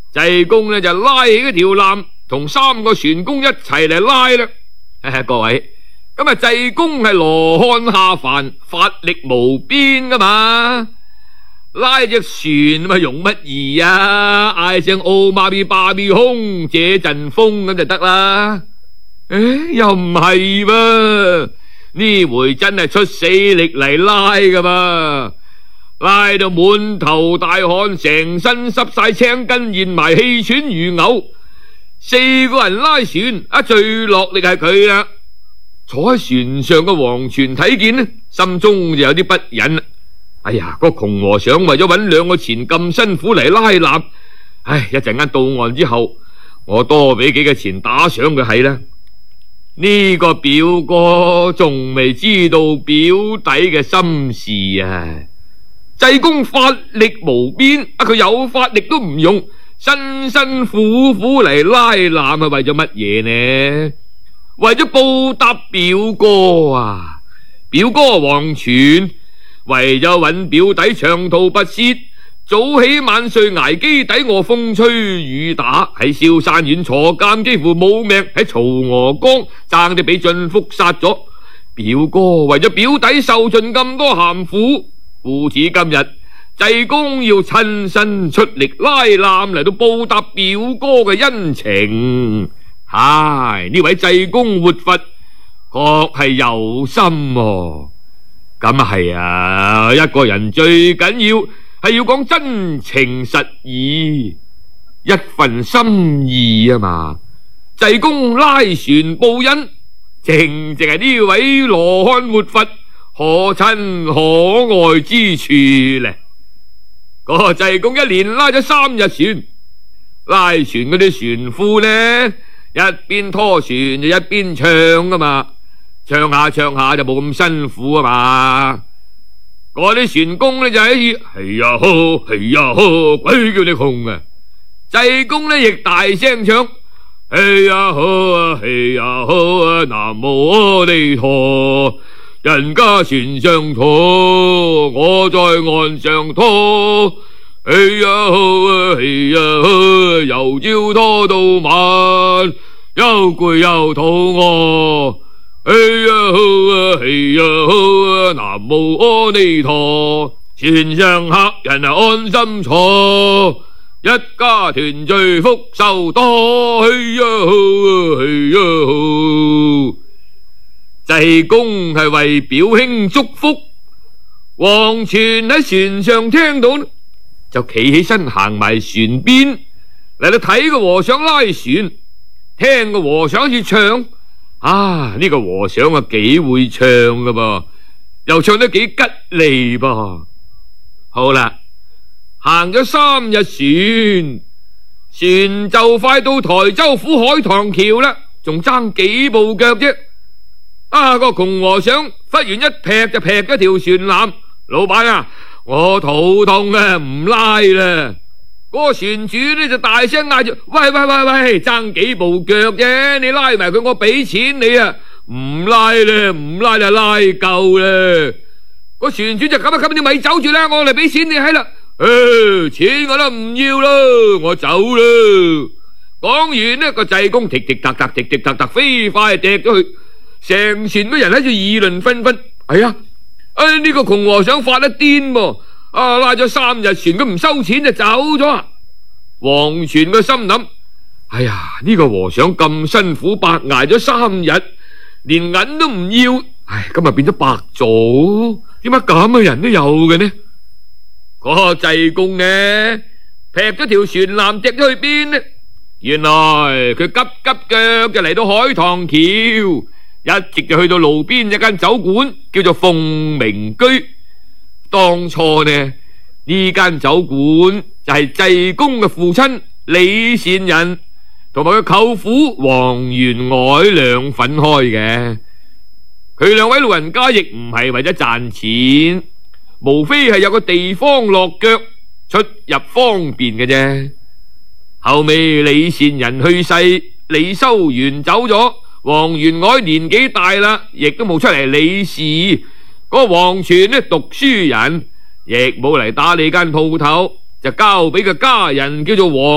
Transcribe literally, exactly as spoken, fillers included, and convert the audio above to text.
濟公呢就拉起嗰條纜，同三個船工一齊嚟拉啦。各位，咁啊濟公係羅漢下凡，法力無邊噶嘛，拉隻船咪容乜易啊？嗌聲奧馬比巴比空，借陣風咁就得啦。誒，又唔係噃，呢回真係出死力嚟拉噶嘛，拉到滿頭大汗，成身濕晒青筋，現埋氣喘如牛。四個人拉船，啊最落力係佢啦。坐喺船上嘅黃泉睇見呢，心中就有啲不忍。哎呀，個窮和尚為咗搵兩個錢咁辛苦嚟拉纜，唉，一陣間到岸之後，我多俾幾個錢打賞佢係啦。呢個表哥仲未知道表弟嘅心事啊！濟公法力無邊，啊佢有法力都唔用，辛辛苦苦嚟拉纜係為咗乜嘢呢？為咗報答表哥啊！表哥黃泉為咗搵表弟長途跋涉，早起晚睡挨基底餓，風吹雨打，喺蕭山縣坐監，幾乎冇命，喺曹娥江爭啲俾晉福殺咗。表哥為咗表弟受盡咁多鹹苦，故此今日濟公要親身出力拉纜嚟到報答表哥嘅恩情。唉，呢位濟公活佛確係有心喎。咁係啊，一個人最緊要係要講真情實意，一份心意啊嘛。濟公拉船報恩，正正係呢位羅漢活佛可親可愛之處咧。嗰個濟公一連拉咗三日船，拉船嗰啲船夫呢，一邊拖船就一邊唱噶嘛，唱下唱下就冇咁辛苦啊嘛。嗰啲船工呢就喺度係呀呵係呀呵，鬼叫你窮啊！濟公呢亦大聲唱係呀呵係呀呵，南無阿彌陀，人家船上拖，我在岸上拖，係呀呵係呀呵，由朝拖到晚，又攰又肚餓，哎呀好啊，哎呀好啊，南無阿彌陀，船上客人啊安心坐，一家團聚福壽多，哎呀好啊，哎呀好。濟公係為表兄祝福，黃泉喺船上聽到就企起身行埋船邊嚟到睇個和尚拉船，聽個和尚住唱。啊！呢個和尚啊幾會唱噶噃，又唱得幾吉利噃。好啦，行咗三日船，船就快到台州府海棠橋啦，仲爭幾步腳啫。啊！個窮和尚忽然一劈就劈咗條船纜，老闆啊，我肚痛啊，唔拉啦。嗰個船主呢就大聲嗌住：喂喂喂喂，爭幾步腳啫，你拉埋佢，我俾錢你啊！唔拉啦，唔拉就拉夠啦。個船主就咁啊咁，你咪走住啦，我嚟俾錢你係啦。誒，錢我都唔要啦，我走啦。講完呢個濟公滴滴答答滴滴答答飛快趯咗去，成船嘅人喺度議論紛紛。哎呀，誒呢個窮和尚發得癲噃！啊！拉咗三日船，佢唔收錢就走咗啊！黃泉個心諗：哎呀，呢個和尚咁辛苦白挨咗三日，連銀都唔要，唉，今日變咗白做，點解咁嘅人都有嘅呢？嗰個濟公呢，劈咗條船纜，趯咗去邊呢？原來佢急急腳就嚟到海棠橋，一直就去到路邊一間酒館，叫做鳳鳴居。當初呢，呢間酒館就係濟公嘅父親李善人同埋佢舅父黃員外兩份開嘅。佢兩位老人家亦唔係為咗賺錢，無非係有個地方落腳，出入方便嘅啫。後尾李善人去世，李修緣走咗，黃員外年紀大啦，亦都冇出嚟理事。嗰個黃泉呢，讀書人，亦冇嚟打理間鋪頭，就交俾個家人叫做黃